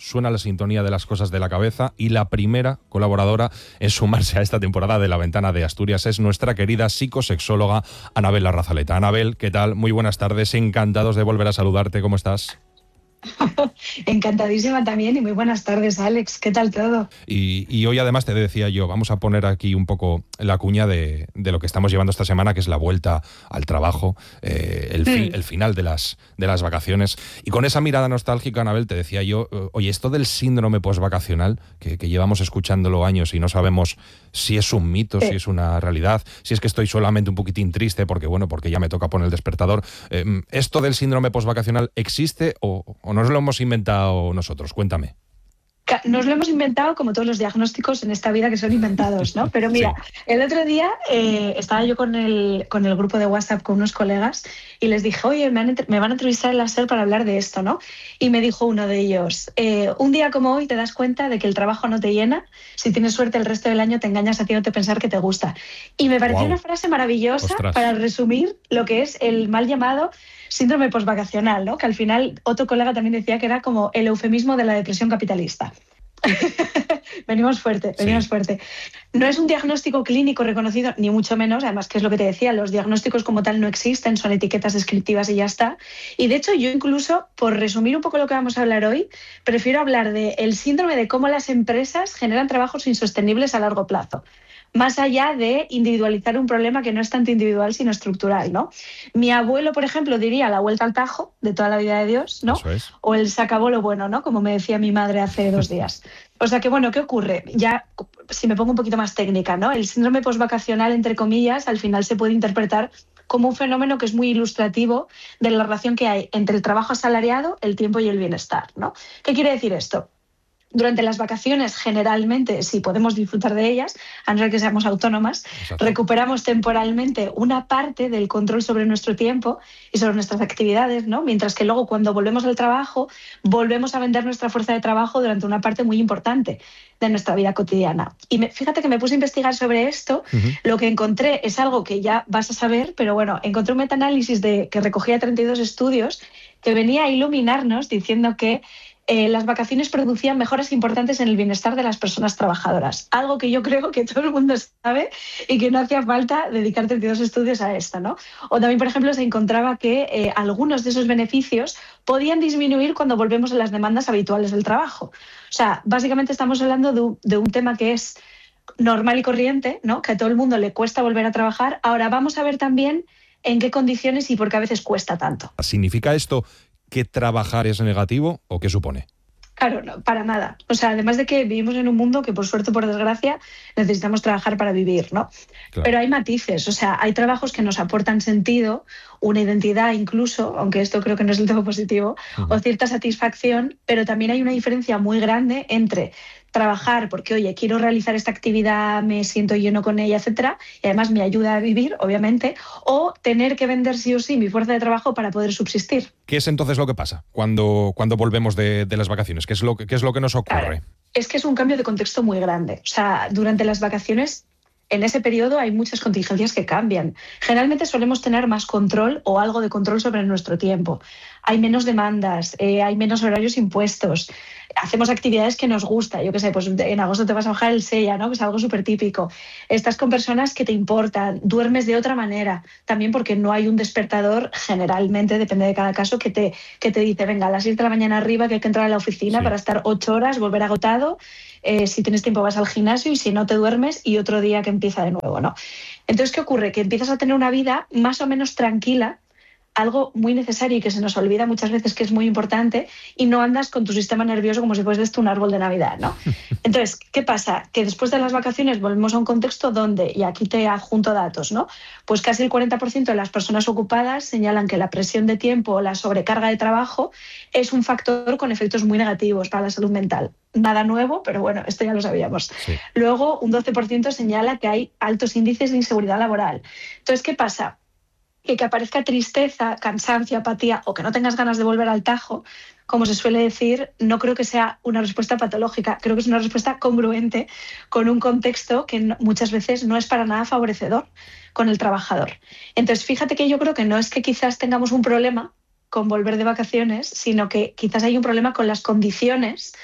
suena la sintonía de Las Cosas de la Cabeza y la primera colaboradora en sumarse a esta temporada de La Ventana de Asturias es nuestra querida psicosexóloga Anabel Larrazaleta. Anabel, ¿qué tal? Muy buenas tardes, encantados de volver a saludarte, ¿cómo estás? Encantadísima también y muy buenas tardes, Alex. ¿Qué tal todo? Y hoy además te decía yo, vamos a poner aquí un poco la cuña de lo que estamos llevando esta semana, que es la vuelta al trabajo, el final de las vacaciones. Y con esa mirada nostálgica, Anabel, te decía yo, oye, esto del síndrome postvacacional, que llevamos escuchándolo años y no sabemos si es un mito, si es una realidad, si es que estoy solamente un poquitín triste porque ya me toca poner el despertador. ¿Esto del síndrome postvacacional existe o nos lo hemos inventado nosotros? Cuéntame. Nos lo hemos inventado como todos los diagnósticos en esta vida que son inventados, ¿no? Pero mira, Sí. el otro día estaba yo con el grupo de WhatsApp con unos colegas y les dije, oye, me van a entrevistar en la SER para hablar de esto, ¿no? Y me dijo uno de ellos, un día como hoy te das cuenta de que el trabajo no te llena, si tienes suerte el resto del año te engañas a ti de pensar que te gusta. Y me pareció una frase maravillosa para resumir lo que es el mal llamado síndrome postvacacional, ¿no? Que al final otro colega también decía que era como el eufemismo de la depresión capitalista. Venimos fuerte. No es un diagnóstico clínico reconocido, ni mucho menos, además que es lo que te decía, los diagnósticos como tal no existen, son etiquetas descriptivas y ya está. Y de hecho yo incluso, por resumir un poco lo que vamos a hablar hoy, prefiero hablar del síndrome de cómo las empresas generan trabajos insostenibles a largo plazo, más allá de individualizar un problema que no es tanto individual sino estructural, ¿no? Mi abuelo, por ejemplo, diría la vuelta al tajo de toda la vida de Dios, ¿no? Eso es. O el se acabó lo bueno, ¿no? Como me decía mi madre hace 2 días. O sea que, bueno, ¿qué ocurre? Ya, si me pongo un poquito más técnica, ¿no? El síndrome postvacacional, entre comillas, al final se puede interpretar como un fenómeno que es muy ilustrativo de la relación que hay entre el trabajo asalariado, el tiempo y el bienestar, ¿no? ¿Qué quiere decir esto? Durante las vacaciones, generalmente, si podemos disfrutar de ellas, a no ser que seamos autónomas, Exacto. recuperamos temporalmente una parte del control sobre nuestro tiempo y sobre nuestras actividades, ¿no? Mientras que luego, cuando volvemos al trabajo, volvemos a vender nuestra fuerza de trabajo durante una parte muy importante de nuestra vida cotidiana. Y fíjate que me puse a investigar sobre esto. Lo que encontré es algo que ya vas a saber, pero bueno, encontré un metaanálisis que recogía 32 estudios que venía a iluminarnos diciendo que las vacaciones producían mejoras importantes en el bienestar de las personas trabajadoras. Algo que yo creo que todo el mundo sabe y que no hacía falta dedicar 32 estudios a esto, ¿no? O también, por ejemplo, se encontraba que algunos de esos beneficios podían disminuir cuando volvemos a las demandas habituales del trabajo. O sea, básicamente estamos hablando de un tema que es normal y corriente, ¿no? Que a todo el mundo le cuesta volver a trabajar. Ahora vamos a ver también en qué condiciones y por qué a veces cuesta tanto. ¿Significa esto que trabajar es negativo o qué supone? Claro, no, para nada. O sea, además de que vivimos en un mundo que por suerte o por desgracia necesitamos trabajar para vivir, ¿no? Claro. Pero hay matices, o sea, hay trabajos que nos aportan sentido, una identidad incluso, aunque esto creo que no es del todo positivo, o cierta satisfacción, pero también hay una diferencia muy grande entre trabajar porque, oye, quiero realizar esta actividad, me siento lleno con ella, etcétera, y además me ayuda a vivir, obviamente, o tener que vender sí o sí mi fuerza de trabajo para poder subsistir. ¿Qué es entonces lo que pasa cuando volvemos de las vacaciones? ¿Qué es lo que nos ocurre? Claro, es que es un cambio de contexto muy grande. O sea, durante las vacaciones, en ese periodo hay muchas contingencias que cambian. Generalmente solemos tener más control o algo de control sobre nuestro tiempo. Hay menos demandas, hay menos horarios impuestos, hacemos actividades que nos gusta. Yo qué sé, pues en agosto te vas a bajar el Sella, ¿no? Que es algo súper típico. Estás con personas que te importan, duermes de otra manera, también porque no hay un despertador, generalmente, depende de cada caso, que te dice, venga, a las 6 de la mañana arriba que hay que entrar a la oficina para estar 8 horas, volver agotado. Si tienes tiempo vas al gimnasio y si no te duermes y otro día que empieza de nuevo, ¿no? Entonces, ¿qué ocurre? Que empiezas a tener una vida más o menos tranquila, algo muy necesario y que se nos olvida muchas veces que es muy importante, y no andas con tu sistema nervioso como si fueses un árbol de Navidad, ¿no? Entonces, ¿qué pasa? Que después de las vacaciones volvemos a un contexto donde, y aquí te adjunto datos, ¿no? Pues casi el 40% de las personas ocupadas señalan que la presión de tiempo o la sobrecarga de trabajo es un factor con efectos muy negativos para la salud mental. Nada nuevo, pero bueno, esto ya lo sabíamos. Sí. Luego, un 12% señala que hay altos índices de inseguridad laboral. Entonces, ¿qué pasa? Que aparezca tristeza, cansancio, apatía o que no tengas ganas de volver al tajo, como se suele decir, no creo que sea una respuesta patológica, creo que es una respuesta congruente con un contexto que muchas veces no es para nada favorecedor con el trabajador. Entonces, fíjate que yo creo que no es que quizás tengamos un problema con volver de vacaciones, sino que quizás hay un problema con las condiciones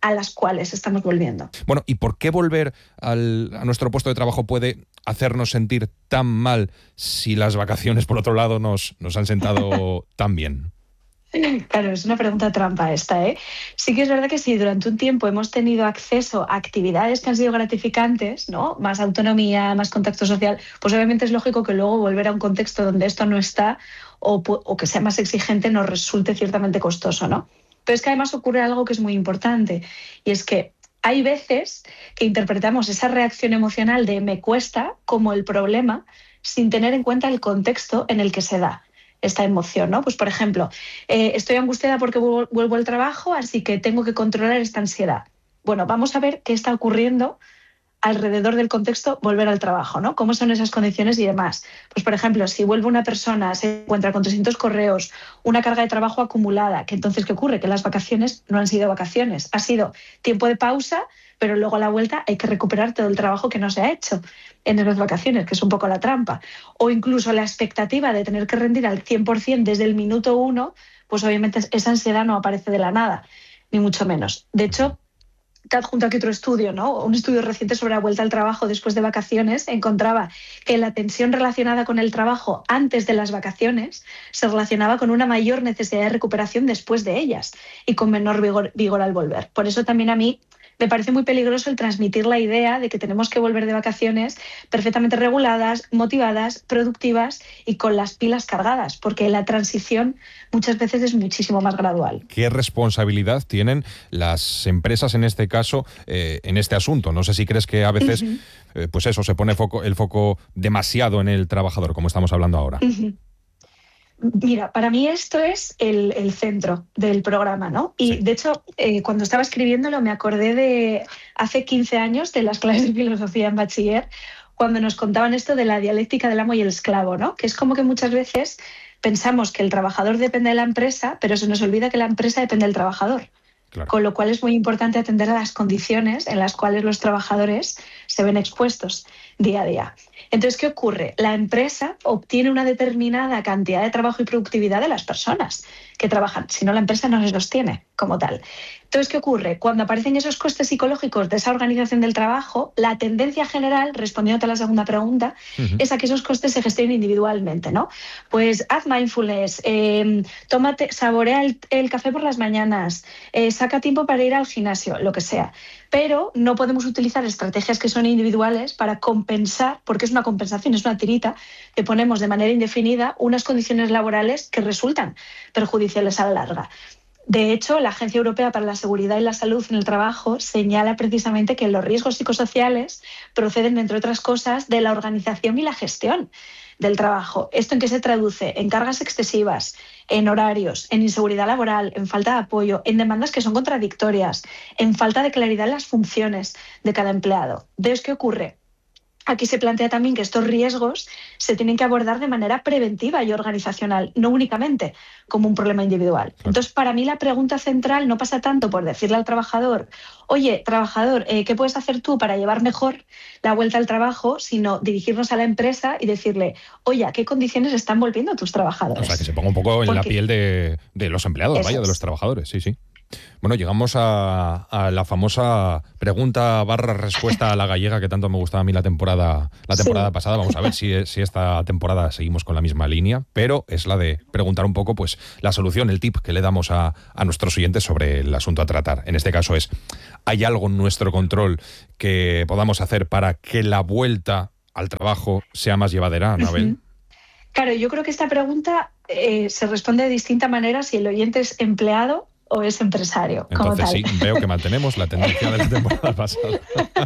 a las cuales estamos volviendo. Bueno, ¿y por qué volver a nuestro puesto de trabajo puede hacernos sentir tan mal si las vacaciones, por otro lado, nos han sentado tan bien? Claro, es una pregunta trampa esta, ¿eh? Sí que es verdad que si durante un tiempo hemos tenido acceso a actividades que han sido gratificantes, ¿no? Más autonomía, más contacto social, pues obviamente es lógico que luego volver a un contexto donde esto no está o que sea más exigente nos resulte ciertamente costoso, ¿no? Pero es que además ocurre algo que es muy importante y es que hay veces que interpretamos esa reacción emocional de me cuesta como el problema sin tener en cuenta el contexto en el que se da esta emoción, ¿no? Pues, por ejemplo, estoy angustiada porque vuelvo al trabajo, así que tengo que controlar esta ansiedad. Bueno, vamos a ver qué está ocurriendo alrededor del contexto volver al trabajo, ¿no? ¿Cómo son esas condiciones y demás? Pues, por ejemplo, si vuelve una persona, se encuentra con 300 correos, una carga de trabajo acumulada, que entonces, ¿qué ocurre? Que las vacaciones no han sido vacaciones, ha sido tiempo de pausa, pero luego a la vuelta hay que recuperar todo el trabajo que no se ha hecho en esas vacaciones, que es un poco la trampa. O incluso la expectativa de tener que rendir al 100% desde el minuto uno, pues obviamente esa ansiedad no aparece de la nada, ni mucho menos. De hecho, te adjunto aquí otro estudio, ¿no? Un estudio reciente sobre la vuelta al trabajo después de vacaciones encontraba que la tensión relacionada con el trabajo antes de las vacaciones se relacionaba con una mayor necesidad de recuperación después de ellas y con menor vigor al volver. Por eso también a mí me parece muy peligroso el transmitir la idea de que tenemos que volver de vacaciones perfectamente reguladas, motivadas, productivas y con las pilas cargadas, porque la transición muchas veces es muchísimo más gradual. ¿Qué responsabilidad tienen las empresas en este caso, en este asunto? No sé si crees que a veces, pues eso, se pone el foco demasiado en el trabajador, como estamos hablando ahora. Mira, para mí esto es el centro del programa, ¿no? Y Sí. de hecho, cuando estaba escribiéndolo me acordé de hace 15 años de las clases de filosofía en bachiller, cuando nos contaban esto de la dialéctica del amo y el esclavo, ¿no? Que es como que muchas veces pensamos que el trabajador depende de la empresa, pero se nos olvida que la empresa depende del trabajador. Claro. Con lo cual es muy importante atender a las condiciones en las cuales los trabajadores se ven expuestos día a día. Entonces, ¿qué ocurre? La empresa obtiene una determinada cantidad de trabajo y productividad de las personas que trabajan. Si no, la empresa no les los tiene como tal. Entonces, ¿qué ocurre? Cuando aparecen esos costes psicológicos de esa organización del trabajo, la tendencia general, respondiéndote a la segunda pregunta, es a que esos costes se gestionen individualmente, ¿no? Pues haz mindfulness, saborea el café por las mañanas, saca tiempo para ir al gimnasio, lo que sea. Pero no podemos utilizar estrategias que son individuales para compensar, porque es una compensación, es una tirita que ponemos de manera indefinida unas condiciones laborales que resultan perjudiciales a la larga. De hecho, la Agencia Europea para la Seguridad y la Salud en el Trabajo señala precisamente que los riesgos psicosociales proceden, entre otras cosas, de la organización y la gestión del trabajo. ¿Esto en qué se traduce? En cargas excesivas, en horarios, en inseguridad laboral, en falta de apoyo, en demandas que son contradictorias, en falta de claridad en las funciones de cada empleado. ¿Ves qué ocurre? Aquí se plantea también que estos riesgos se tienen que abordar de manera preventiva y organizacional, no únicamente como un problema individual. Claro. Entonces, para mí la pregunta central no pasa tanto por decirle al trabajador, oye, trabajador, ¿qué puedes hacer tú para llevar mejor la vuelta al trabajo?, sino dirigirnos a la empresa y decirle, oye, ¿a qué condiciones están volviendo tus trabajadores? O sea, que se ponga un poco en la piel de los empleados, vaya, de los trabajadores, sí, sí. Bueno, llegamos a la famosa pregunta / respuesta a la gallega que tanto me gustaba a mí la temporada pasada. Vamos a ver si esta temporada seguimos con la misma línea, pero es la de preguntar un poco pues la solución, el tip que le damos a nuestros oyentes sobre el asunto a tratar. En este caso es, ¿hay algo en nuestro control que podamos hacer para que la vuelta al trabajo sea más llevadera, Anabel? Claro, yo creo que esta pregunta se responde de distinta manera si el oyente es empleado o es empresario. Entonces como tal. Sí, veo que mantenemos la tendencia de la temporada pasada.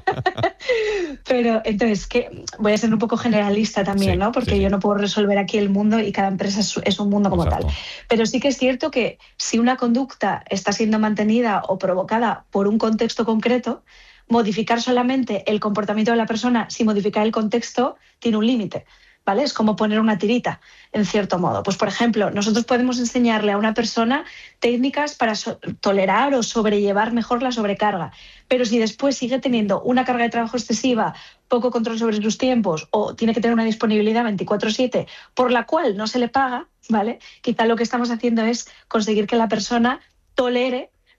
Pero entonces, voy a ser un poco generalista también, Sí, ¿no? Porque sí. yo no puedo resolver aquí el mundo y cada empresa es un mundo como Exacto. tal. Pero sí que es cierto que si una conducta está siendo mantenida o provocada por un contexto concreto, modificar solamente el comportamiento de la persona sin modificar el contexto tiene un límite. ¿Vale? Es como poner una tirita, en cierto modo. Pues, por ejemplo, nosotros podemos enseñarle a una persona técnicas para tolerar o sobrellevar mejor la sobrecarga, pero si después sigue teniendo una carga de trabajo excesiva, poco control sobre sus tiempos o tiene que tener una disponibilidad 24/7 por la cual no se le paga, ¿vale? Quizá lo que estamos haciendo es conseguir que la persona tolere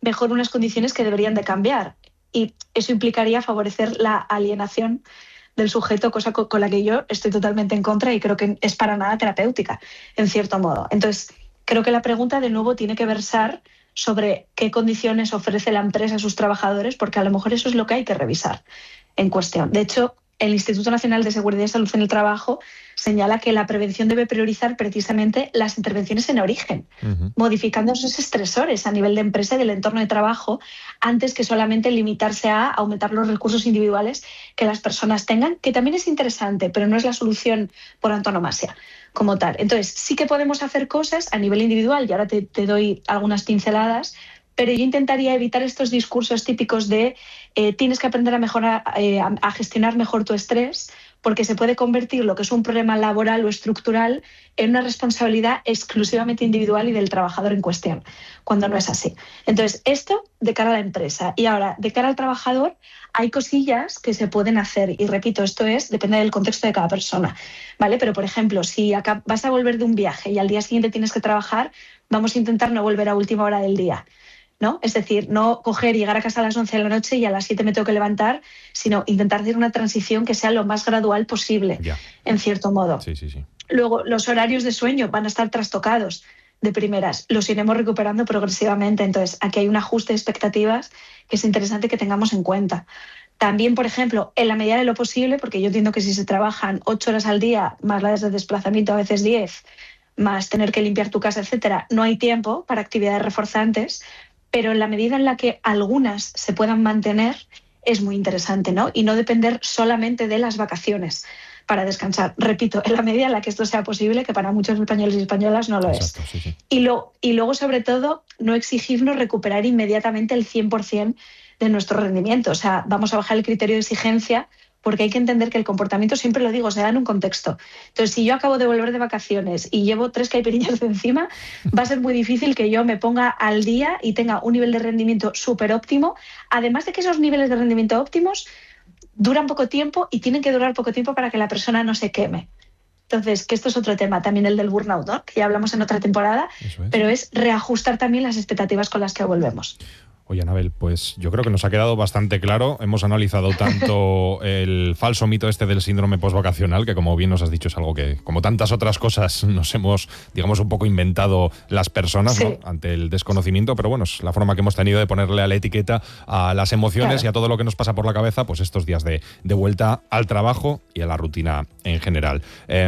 mejor unas condiciones que deberían de cambiar. Y eso implicaría favorecer la alienación del sujeto, cosa con la que yo estoy totalmente en contra y creo que es para nada terapéutica, en cierto modo. Entonces, creo que la pregunta de nuevo tiene que versar sobre qué condiciones ofrece la empresa a sus trabajadores, porque a lo mejor eso es lo que hay que revisar en cuestión. De hecho, el Instituto Nacional de Seguridad y Salud en el Trabajo señala que la prevención debe priorizar precisamente las intervenciones en origen, modificando esos estresores a nivel de empresa y del entorno de trabajo, antes que solamente limitarse a aumentar los recursos individuales que las personas tengan, que también es interesante, pero no es la solución por antonomasia como tal. Entonces, sí que podemos hacer cosas a nivel individual, y ahora te doy algunas pinceladas, pero yo intentaría evitar estos discursos típicos de tienes que aprender a mejorar, a gestionar mejor tu estrés, porque se puede convertir lo que es un problema laboral o estructural en una responsabilidad exclusivamente individual y del trabajador en cuestión, cuando no es así. Entonces, esto de cara a la empresa. Y ahora, de cara al trabajador, hay cosillas que se pueden hacer. Y repito, depende del contexto de cada persona, ¿vale? Pero, por ejemplo, si vas a volver de un viaje y al día siguiente tienes que trabajar, vamos a intentar no volver a última hora del día, ¿no? Es decir, no coger y llegar a casa a las 11 de la noche y a las 7 me tengo que levantar, sino intentar hacer una transición que sea lo más gradual posible, en cierto modo. Sí. Luego, los horarios de sueño van a estar trastocados de primeras, los iremos recuperando progresivamente. Entonces, aquí hay un ajuste de expectativas que es interesante que tengamos en cuenta. También, por ejemplo, en la medida de lo posible, porque yo entiendo que si se trabajan 8 horas al día, más las de desplazamiento, a veces 10, más tener que limpiar tu casa, etcétera, no hay tiempo para actividades reforzantes, pero en la medida en la que algunas se puedan mantener, es muy interesante, ¿no? Y no depender solamente de las vacaciones para descansar. Repito, en la medida en la que esto sea posible, que para muchos españoles y españolas no lo es. Sí. Y luego, sobre todo, no exigirnos recuperar inmediatamente el 100% de nuestro rendimiento. O sea, vamos a bajar el criterio de exigencia, porque hay que entender que el comportamiento, siempre lo digo, se da en un contexto. Entonces, si yo acabo de volver de vacaciones y llevo 3 caipirinhas de encima, va a ser muy difícil que yo me ponga al día y tenga un nivel de rendimiento súper óptimo. Además de que esos niveles de rendimiento óptimos duran poco tiempo y tienen que durar poco tiempo para que la persona no se queme. Entonces, que esto es otro tema, también el del burnout, ¿no? Que ya hablamos en otra temporada, pero es reajustar también las expectativas con las que volvemos. Oye, Anabel, pues yo creo que nos ha quedado bastante claro. Hemos analizado tanto el falso mito del síndrome postvacacional, que como bien nos has dicho es algo que, como tantas otras cosas, nos hemos, digamos, un poco inventado las personas, ¿no? Ante el desconocimiento, pero bueno, es la forma que hemos tenido de ponerle a la etiqueta a las emociones y a todo lo que nos pasa por la cabeza, pues estos días de vuelta al trabajo y a la rutina en general.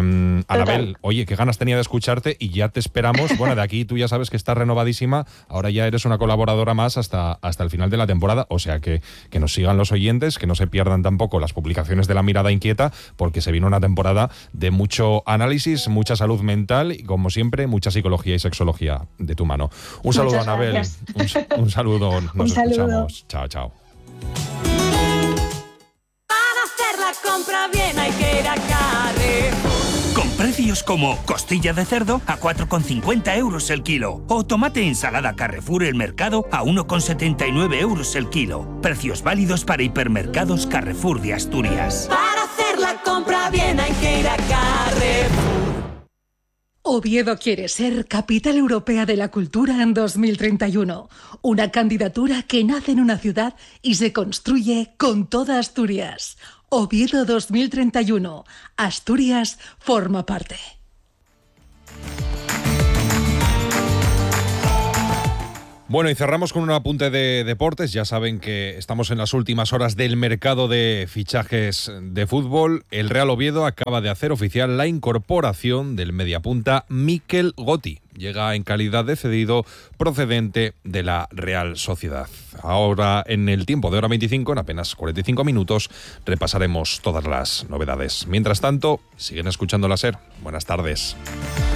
Anabel, oye, qué ganas tenía de escucharte y ya te esperamos. Bueno, de aquí tú ya sabes que estás renovadísima, ahora ya eres una colaboradora más hasta el final de la temporada, o sea que nos sigan los oyentes, que no se pierdan tampoco las publicaciones de La Mirada Inquieta, porque se viene una temporada de mucho análisis, mucha salud mental y, como siempre, mucha psicología y sexología de tu mano. Un saludo, Anabel. Un saludo. Nos escuchamos. Chao, chao. Para hacer la compra bien hay que ir a Carrefour. Con precios como costilla de cerdo a 4,50 euros el kilo o tomate ensalada Carrefour El Mercado a 1,79 euros el kilo. Precios válidos para hipermercados Carrefour de Asturias. Para hacer la compra bien hay que ir a Carrefour. Oviedo quiere ser Capital Europea de la Cultura en 2031. Una candidatura que nace en una ciudad y se construye con toda Asturias. Oviedo 2031. Asturias forma parte. Bueno, y cerramos con un apunte de deportes. Ya saben que estamos en las últimas horas del mercado de fichajes de fútbol. El Real Oviedo acaba de hacer oficial la incorporación del mediapunta Mikel Gotti. Llega en calidad de cedido procedente de la Real Sociedad. Ahora, en el tiempo de hora 25, en apenas 45 minutos, repasaremos todas las novedades. Mientras tanto, siguen escuchando la SER. Buenas tardes.